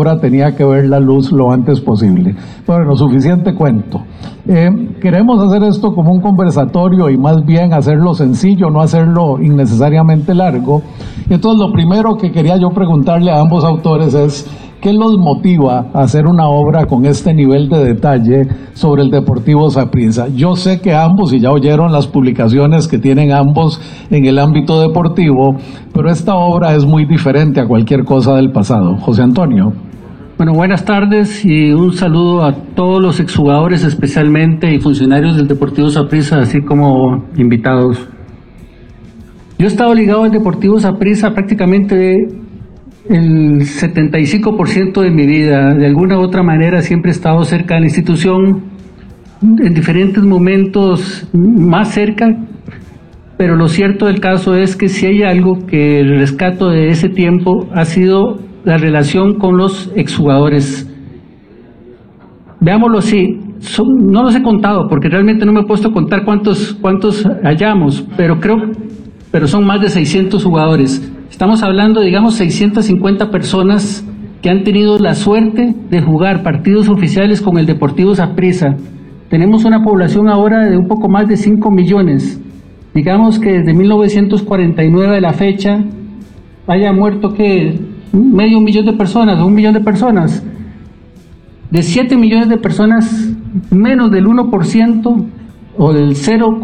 obra tenía que ver la luz lo antes posible. Bueno, suficiente cuento. Queremos hacer esto como un conversatorio y más bien hacerlo sencillo, no hacerlo innecesariamente largo. Y entonces lo primero que quería yo preguntarle a ambos autores es: ¿qué los motiva a hacer una obra con este nivel de detalle sobre el Deportivo Saprissa? Yo sé que ambos, y ya oyeron las publicaciones que tienen ambos en el ámbito deportivo, pero esta obra es muy diferente a cualquier cosa del pasado. José Antonio. Bueno, buenas tardes y un saludo a todos los exjugadores especialmente y funcionarios del Deportivo Saprissa, así como invitados. Yo he estado ligado al Deportivo Saprissa prácticamente el 75% de mi vida. De alguna u otra manera siempre he estado cerca de la institución, en diferentes momentos más cerca, pero lo cierto del caso es que si hay algo que rescato de ese tiempo ha sido la relación con los exjugadores. Veámoslo así, no los he contado porque realmente no me he puesto a contar cuántos hallamos, pero son más de 600 jugadores. Estamos hablando, digamos, 650 personas que han tenido la suerte de jugar partidos oficiales con el Deportivo Saprissa. Tenemos una población ahora de un poco más de 5 millones. Digamos que desde 1949 a la fecha haya muerto que medio millón de personas o 1 millón de personas. De 7 millones de personas, menos del 1% o del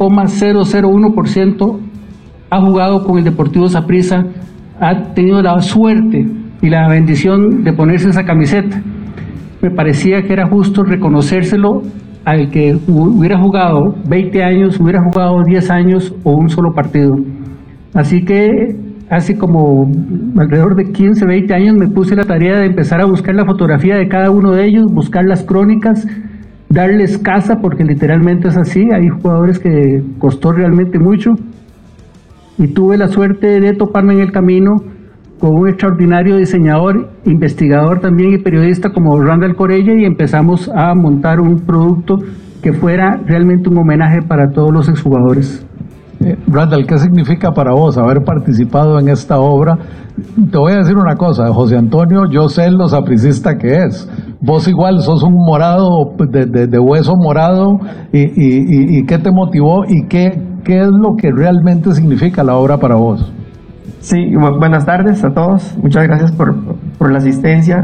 0,001% ha jugado con el Deportivo Saprissa, ha tenido la suerte y la bendición de ponerse esa camiseta. Me parecía que era justo reconocérselo al que hubiera jugado 20 años, hubiera jugado 10 años o un solo partido. Así que hace como alrededor de 15, 20 años me puse la tarea de empezar a buscar la fotografía de cada uno de ellos, buscar las crónicas, darles casa, porque literalmente es así. Hay jugadores que costó realmente mucho, y tuve la suerte de toparme en el camino con un extraordinario diseñador, investigador también y periodista como Randall Corella, y empezamos a montar un producto que fuera realmente un homenaje para todos los exjugadores. Randall, ¿qué significa para vos haber participado en esta obra? Te voy a decir una cosa, José Antonio, yo sé lo sapricista que es. Vos igual sos un morado, de hueso morado, y ¿qué te motivó y qué es lo que realmente significa la obra para vos? Sí, buenas tardes a todos, muchas gracias por la asistencia.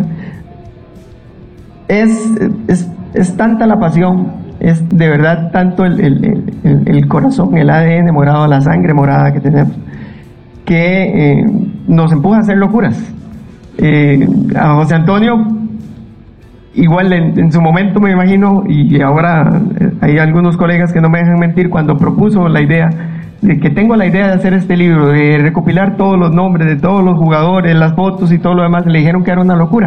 Es tanta la pasión, es de verdad tanto el corazón, el ADN morado, la sangre morada que tenemos, que nos empuja a hacer locuras. A José Antonio, igual en su momento me imagino, y ahora hay algunos colegas que no me dejan mentir, cuando propuso la idea, de que tengo la idea de hacer este libro, de recopilar todos los nombres de todos los jugadores, las fotos y todo lo demás, le dijeron que era una locura.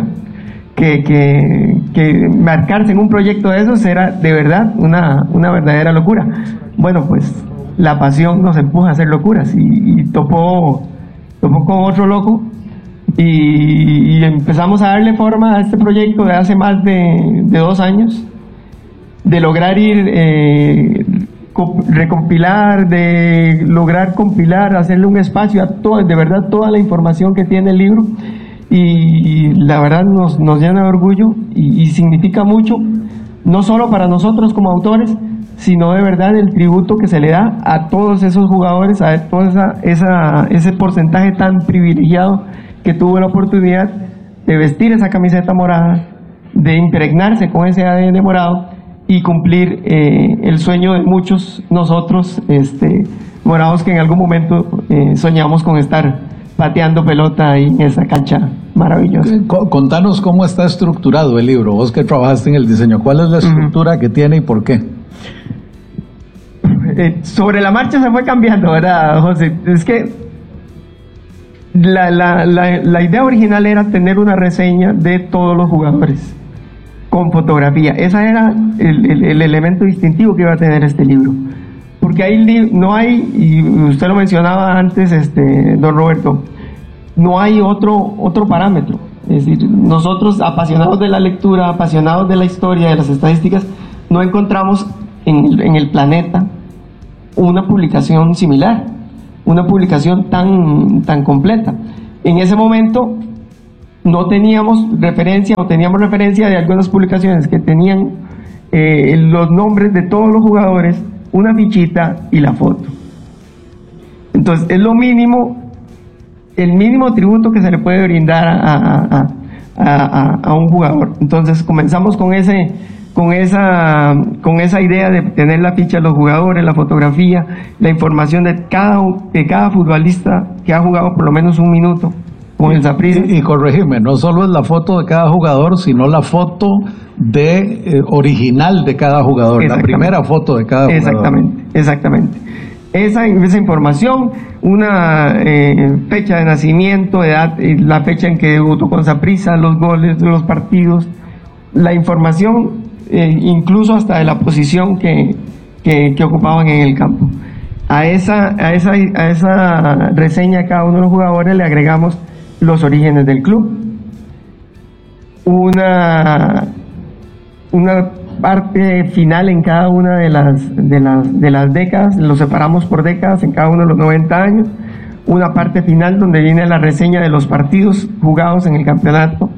Que marcarse en un proyecto de esos era de verdad una verdadera locura. Bueno, pues la pasión nos empuja a hacer locuras, y topó con otro loco, y empezamos a darle forma a este proyecto de hace más de 2 años, de lograr recopilar, de lograr compilar, hacerle un espacio a de verdad toda la información que tiene el libro. Y la verdad nos llena de orgullo y significa mucho, no solo para nosotros como autores, sino de verdad el tributo que se le da a todos esos jugadores, a todo ese porcentaje tan privilegiado que tuvo la oportunidad de vestir esa camiseta morada, de impregnarse con ese ADN morado y cumplir el sueño de muchos nosotros morados, que en algún momento soñamos con estar pateando pelota ahí en esa cancha maravillosa. Contanos cómo está estructurado el libro, vos que trabajaste en el diseño, ¿cuál es la estructura que tiene y por qué? Sobre la marcha se fue cambiando, ¿verdad, José? Es que la idea original era tener una reseña de todos los jugadores con fotografía. Ese era el elemento distintivo que iba a tener este libro. Porque ahí no hay, y usted lo mencionaba antes, don Roberto, no hay otro parámetro. Es decir, nosotros, apasionados de la lectura, apasionados de la historia, de las estadísticas, no encontramos en el planeta una publicación similar, una publicación tan completa. En ese momento no teníamos referencia, o teníamos referencia de algunas publicaciones que tenían los nombres de todos los jugadores, una fichita y la foto. Entonces es lo mínimo, el mínimo tributo que se le puede brindar a un jugador. Entonces comenzamos con esa idea de tener la ficha de los jugadores, la fotografía, la información de cada futbolista que ha jugado por lo menos un minuto con el Saprissa. Y corregime, no solo es la foto de cada jugador, sino la foto original de cada jugador, la primera foto de cada jugador. Exactamente. Esa información, una fecha de nacimiento, edad, la fecha en que debutó con Saprissa, los goles, los partidos, la información, incluso hasta de la posición que ocupaban en el campo. A esa reseña de cada uno de los jugadores le agregamos los orígenes del club, una parte final en cada una de las décadas, lo separamos por décadas en cada uno de los 90 años, una parte final donde viene la reseña de los partidos jugados en el campeonato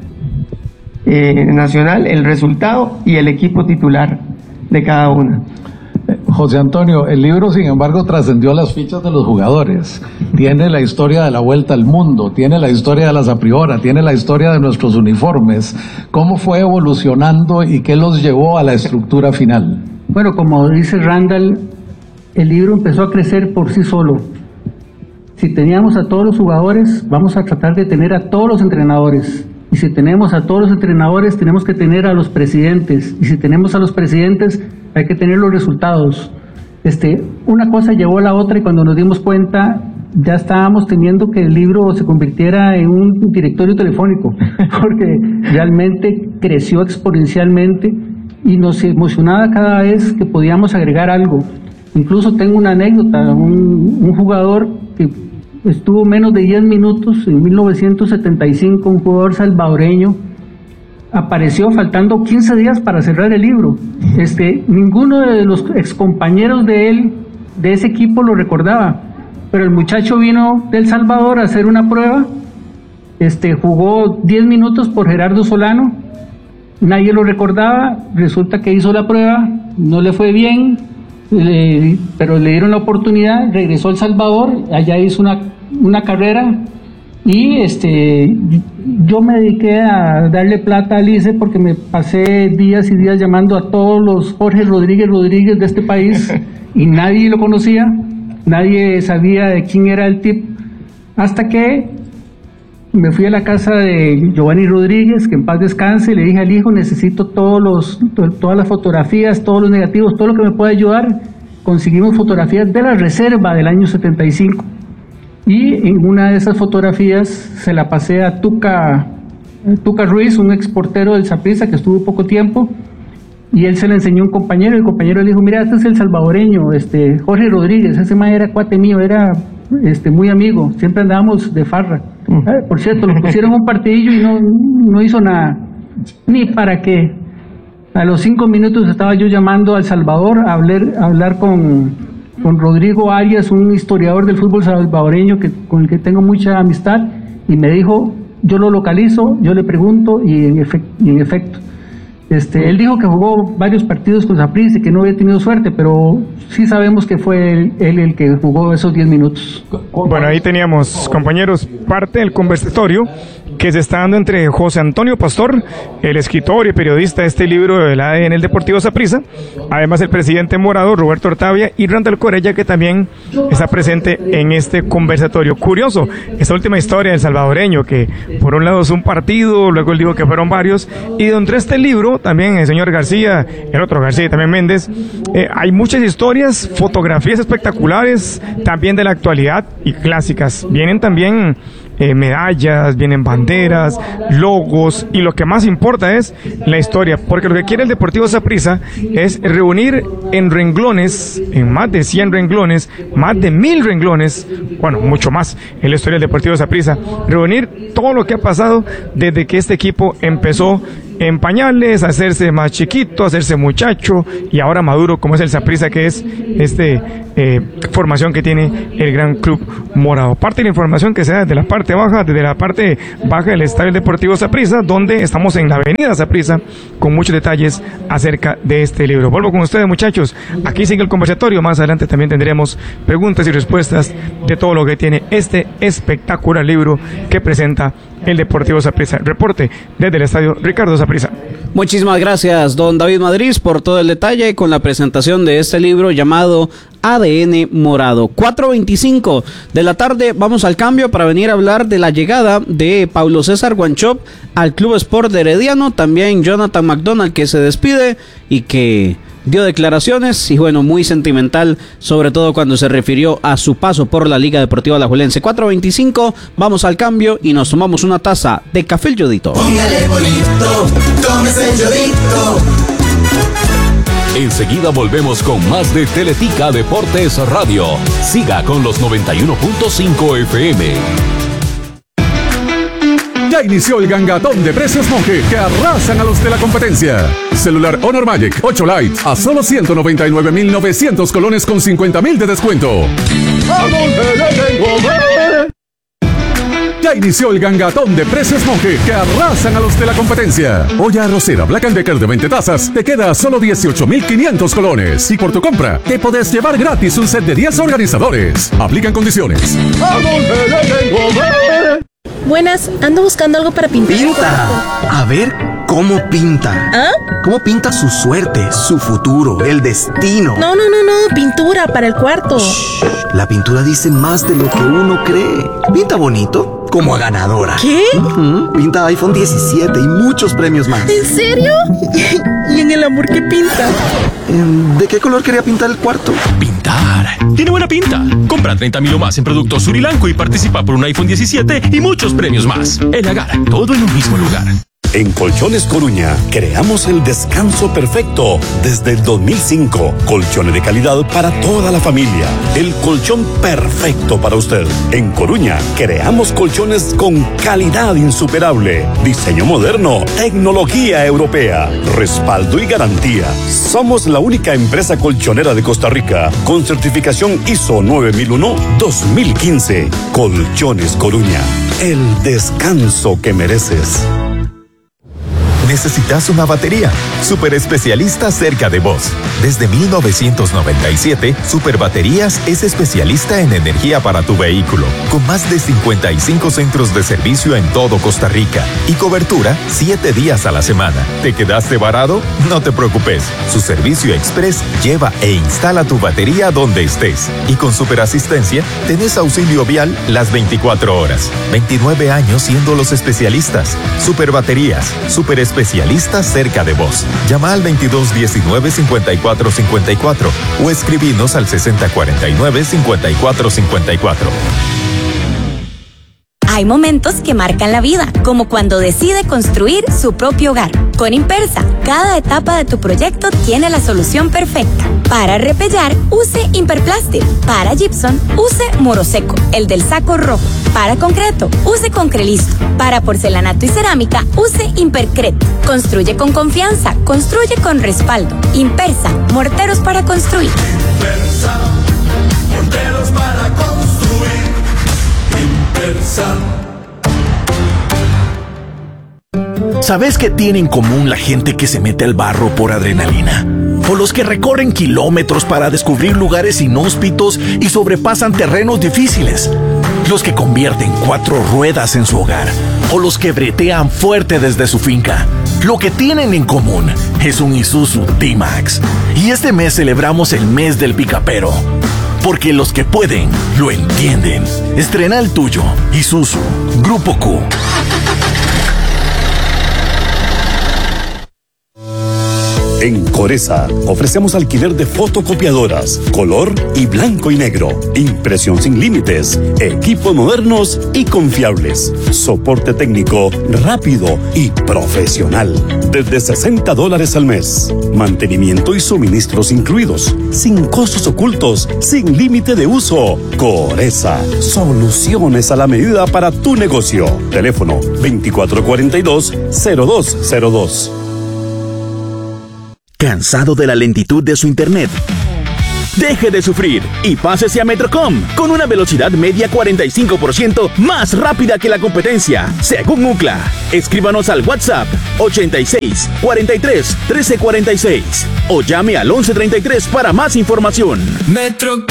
nacional, el resultado y el equipo titular de cada una. José Antonio, el libro sin embargo trascendió las fichas de los jugadores, tiene la historia de la vuelta al mundo, tiene la historia de la Sapriora, tiene la historia de nuestros uniformes. ¿Cómo fue evolucionando y qué los llevó a la estructura final? Bueno, como dice Randall, el libro empezó a crecer por sí solo. Si teníamos a todos los jugadores, vamos a tratar de tener a todos los entrenadores. Y si tenemos a todos los entrenadores, tenemos que tener a los presidentes. Y si tenemos a los presidentes, hay que tener los resultados. Una cosa llevó a la otra y cuando nos dimos cuenta, ya estábamos teniendo que el libro se convirtiera en un directorio telefónico, porque realmente creció exponencialmente y nos emocionaba cada vez que podíamos agregar algo. Incluso tengo una anécdota, un jugador que estuvo menos de 10 minutos en 1975, un jugador salvadoreño, apareció faltando 15 días para cerrar el libro. Ninguno de los excompañeros de él, de ese equipo, lo recordaba, pero el muchacho vino de El Salvador a hacer una prueba, jugó 10 minutos por Gerardo Solano, nadie lo recordaba, resulta que hizo la prueba, no le fue bien, pero le dieron la oportunidad, regresó a El Salvador, allá hizo una carrera. Y yo me dediqué a darle plata a Lice porque me pasé días y días llamando a todos los Jorge Rodríguez de este país y nadie lo conocía, nadie sabía de quién era el tipo, hasta que me fui a la casa de Giovanni Rodríguez, que en paz descanse, y le dije al hijo, necesito todas las fotografías, todos los negativos, todo lo que me pueda ayudar. Conseguimos fotografías de la reserva del año 75. Y en una de esas fotografías se la pasé a Tuca Ruiz, un exportero del Saprissa que estuvo poco tiempo, y él se la enseñó a un compañero, y el compañero le dijo, mira, este es el salvadoreño, Jorge Rodríguez, ese man era cuate mío, era muy amigo, siempre andábamos de farra. Por cierto, lo pusieron un partidillo y no hizo nada, ni para qué. A los 5 minutos estaba yo llamando a El Salvador a hablar con Rodrigo Arias, un historiador del fútbol salvadoreño con el que tengo mucha amistad, y me dijo, yo lo localizo, yo le pregunto, y en efecto. Él dijo que jugó varios partidos con Saprissa y que no había tenido suerte, pero sí sabemos que fue él el que jugó esos 10 minutos. Bueno, ahí teníamos, compañeros, parte del conversatorio que se está dando entre José Antonio Pastor, el escritor y periodista de este libro del ADN el Deportivo Saprissa, además el presidente morado Roberto Ortavia y Randall Corella, que también está presente en este conversatorio. Curioso, esta última historia del salvadoreño, que por un lado es un partido, luego él dijo que fueron varios, y dentro de este libro también el señor García, el otro García y también Méndez, hay muchas historias, fotografías espectaculares, también de la actualidad y clásicas. Vienen también medallas, vienen banderas, logos, y lo que más importa es la historia, porque lo que quiere el Deportivo Saprissa es reunir en renglones, en más de 100 renglones, más de 1000 renglones, bueno, mucho más en la historia del Deportivo Saprissa, reunir todo lo que ha pasado desde que este equipo empezó en pañales, hacerse más chiquito, hacerse muchacho y ahora maduro como es el Saprissa, que es formación que tiene el Gran Club Morado. Parte de la información que se da desde la parte baja del Estadio Deportivo Saprissa, donde estamos en la avenida Saprissa con muchos detalles acerca de este libro. Vuelvo con ustedes, muchachos. Aquí sigue el conversatorio. Más adelante también tendremos preguntas y respuestas de todo lo que tiene este espectacular libro que presenta el Deportivo Saprissa. Reporte desde el estadio Ricardo Saprissa. Muchísimas gracias, don David Madrid, por todo el detalle con la presentación de este libro llamado ADN Morado. 4:25 de la tarde, vamos al cambio para venir a hablar de la llegada de Paulo César Wanchope al Club Sport de Herediano. También Jonathan McDonald, que se despide y que dio declaraciones y bueno, muy sentimental, sobre todo cuando se refirió a su paso por la Liga Deportiva Alajuelense. 4:25, vamos al cambio y nos tomamos una taza de café El Yodito. Póngale bonito, tómese el Yodito. Enseguida volvemos con más de Teletica Deportes Radio. Siga con los 91.5 FM. Ya inició el gangatón de precios Monge que arrasan a los de la competencia. Celular Honor Magic 8 Lite a solo 199.900 colones con 50.000 de descuento. Ya inició el gangatón de precios Monge que arrasan a los de la competencia. Olla arrocera Black & Decker de 20 tazas te queda a solo 18.500 colones. Y por tu compra te podés llevar gratis un set de 10 organizadores. Aplican condiciones. Buenas, ando buscando algo para pintar. ¡Pinta! A ver, ¿cómo pinta? ¿Ah? ¿Cómo pinta su suerte, su futuro, el destino? No, pintura para el cuarto. Shh, la pintura dice más de lo que uno cree. Pinta bonito, como a ganadora. ¿Qué? Pinta iPhone 17 y muchos premios más. ¿En serio? ¿Y en el amor qué pinta? ¿De qué color quería pintar el cuarto? Pintar. Tiene buena pinta. Compra 30.000 o más en productos Surilanco y participa por un iPhone 17 y muchos premios más. El Agar, todo en un mismo lugar. En Colchones Coruña creamos el descanso perfecto desde el 2005. Colchones de calidad para toda la familia. El colchón perfecto para usted. En Coruña creamos colchones con calidad insuperable, diseño moderno, tecnología europea, respaldo y garantía. Somos la única empresa colchonera de Costa Rica con certificación ISO 9001-2015. Colchones Coruña, el descanso que mereces. ¿Necesitas una batería? Super Especialista cerca de vos. Desde 1997, Super Baterías es especialista en energía para tu vehículo, con más de 55 centros de servicio en todo Costa Rica y cobertura 7 días a la semana. ¿Te quedaste varado? No te preocupes. Su servicio express lleva e instala tu batería donde estés. Y con Super Asistencia, tenés auxilio vial las 24 horas. 29 años siendo los especialistas. Super Baterías, Super Especialistas cerca de vos. Llama al 2219-5454 o escribinos al 6049-5454. Hay momentos que marcan la vida, como cuando decide construir su propio hogar. Con Impersa, cada etapa de tu proyecto tiene la solución perfecta. Para repellar, use Imperplastic. Para gypsum, use Moroseco, el del saco rojo. Para concreto, use Concrelisto. Para porcelanato y cerámica, use Impercret. Construye con confianza, construye con respaldo. Impersa, morteros para construir. Impersa, morteros para construir. Impersa. ¿Sabes qué tiene en común la gente que se mete al barro por adrenalina? O los que recorren kilómetros para descubrir lugares inhóspitos y sobrepasan terrenos difíciles. Los que convierten 4 ruedas en su hogar. O los que bretean fuerte desde su finca. Lo que tienen en común es un Isuzu D-Max. Y este mes celebramos el mes del picapero. Porque los que pueden, lo entienden. Estrena el tuyo. Isuzu. Grupo Q. En Coresa ofrecemos alquiler de fotocopiadoras, color y blanco y negro, impresión sin límites, equipos modernos y confiables, soporte técnico rápido y profesional, desde $60 al mes, mantenimiento y suministros incluidos, sin costos ocultos, sin límite de uso. Coresa, soluciones a la medida para tu negocio. Teléfono 2442-0202. ¿Cansado de la lentitud de su internet? Deje de sufrir y pásese a Metrocom con una velocidad media 45% más rápida que la competencia, según UCLA. Escríbanos al WhatsApp 86 43 13 46 o llame al 1133 para más información. Metrocom.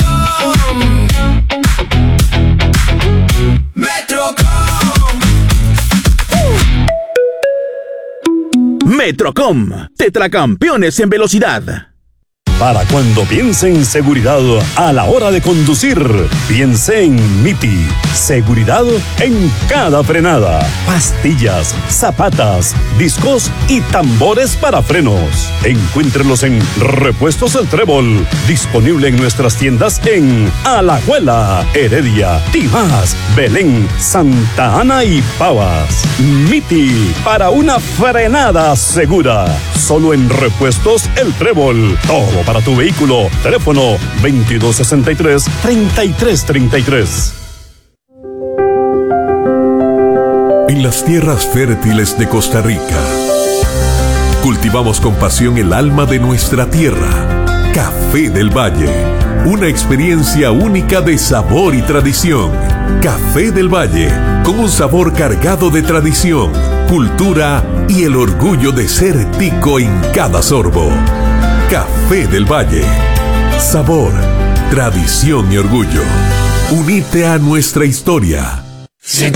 Metrocom, tetracampeones en velocidad. Para cuando piense en seguridad a la hora de conducir, piense en MITI. Seguridad en cada frenada. Pastillas, zapatas, discos y tambores para frenos. Encuéntrelos en Repuestos El Trébol. Disponible en nuestras tiendas en Alajuela, Heredia, Tibás, Belén, Santa Ana y Pavas. MITI, para una frenada segura. Solo en Repuestos El Trébol. Todo para tu vehículo. Teléfono 2263-3333. En las tierras fértiles de Costa Rica, cultivamos con pasión el alma de nuestra tierra. Café del Valle, una experiencia única de sabor y tradición. Café del Valle, con un sabor cargado de tradición, cultura y el orgullo de ser tico en cada sorbo. Café del Valle. Sabor, tradición y orgullo. Unite a nuestra historia. Si